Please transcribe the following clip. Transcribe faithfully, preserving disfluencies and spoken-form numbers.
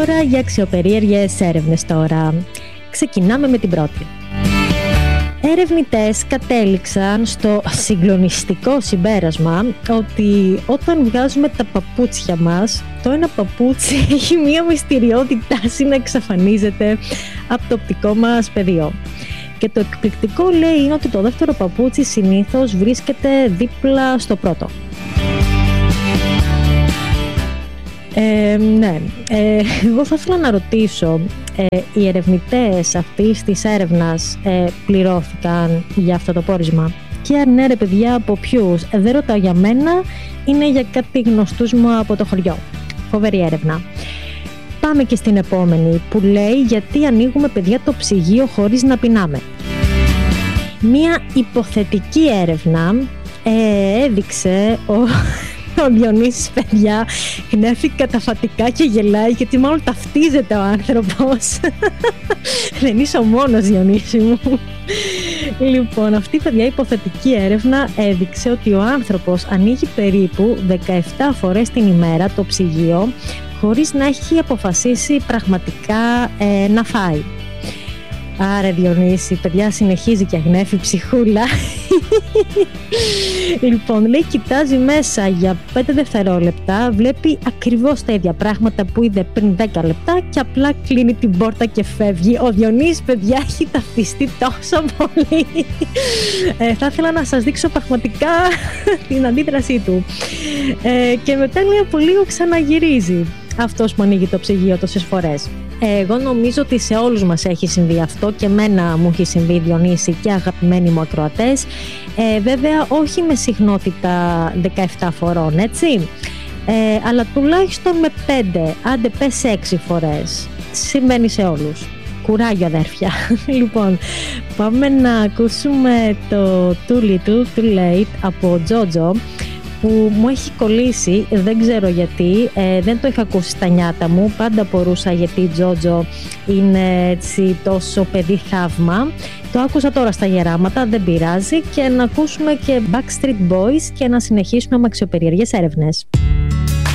Ώρα για αξιοπερίεργες έρευνες τώρα. Ξεκινάμε με την πρώτη. Έρευνητές κατέληξαν στο συγκλονιστικό συμπέρασμα ότι όταν βγάζουμε τα παπούτσια μας, το ένα παπούτσι έχει μία μυστηριώδη τάση να εξαφανίζεται από το οπτικό μας πεδίο. Και το εκπληκτικό, λέει, είναι ότι το δεύτερο παπούτσι συνήθως βρίσκεται δίπλα στο πρώτο. Ε, ναι, ε, εγώ θα ήθελα να ρωτήσω, ε, οι ερευνητές αυτής της έρευνας ε, πληρώθηκαν για αυτό το πόρισμα? Και αν ναι, ρε παιδιά, από ποιους? Ε, δεν ρωτάω για μένα, είναι για κάτι γνωστούς μου από το χωριό. Φοβερή έρευνα. Πάμε και στην επόμενη, που λέει γιατί ανοίγουμε, παιδιά, το ψυγείο χωρίς να πεινάμε. Μία υποθετική έρευνα ε, έδειξε ο... Ο Διονύσης, παιδιά, γνέφει καταφατικά και γελάει, γιατί μάλλον ταυτίζεται ο άνθρωπος. Δεν είσαι ο μόνος, Διονύση μου. Λοιπόν, αυτή, παιδιά, η υποθετική έρευνα έδειξε ότι ο άνθρωπος ανοίγει περίπου δεκαεπτά φορές την ημέρα το ψυγείο, χωρίς να έχει αποφασίσει πραγματικά ε, να φάει. Άρα, Διονύση, παιδιά, συνεχίζει και αγνέφει ψυχούλα. Λοιπόν, λέει, κοιτάζει μέσα για πέντε δευτερόλεπτα, βλέπει ακριβώς τα ίδια πράγματα που είδε πριν δέκα λεπτά και απλά κλείνει την πόρτα και φεύγει. Ο Διονύσης, παιδιά, έχει ταυτιστεί τόσο πολύ. Ε, θα ήθελα να σας δείξω πραγματικά την αντίδρασή του. Ε, και μετά, λέει, από λίγο ξαναγυρίζει αυτός που ανοίγει το ψυγείο τόσες φορές. Εγώ νομίζω ότι σε όλους μας έχει συμβεί αυτό, και εμένα μου έχει συμβεί, Διονύση, και αγαπημένοι μου ακροατές. Ε, βέβαια, όχι με συχνότητα δεκαεπτά φορών, έτσι, ε, αλλά τουλάχιστον με πέντε, άντε πες έξι φορές. Συμβαίνει σε όλους. Κουράγιο, αδέρφια. Λοιπόν, πάμε να ακούσουμε το Too Little Too Late από Τζότζο, που μου έχει κολλήσει, δεν ξέρω γιατί, ε, δεν το είχα ακούσει στα νιάτα μου, πάντα απορούσα γιατί η Τζότζο είναι έτσι τόσο παιδί θαύμα. Το άκουσα τώρα στα γεράματα, δεν πειράζει, και να ακούσουμε και Backstreet Boys και να συνεχίσουμε με αξιοπεριεργές έρευνες.